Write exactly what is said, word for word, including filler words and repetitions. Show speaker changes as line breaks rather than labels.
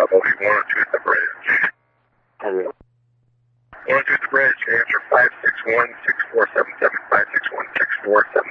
Bravo eight one two at the bridge.
Hello.
one two at the bridge, answer five six one, six four seven seven, five six one, six four seven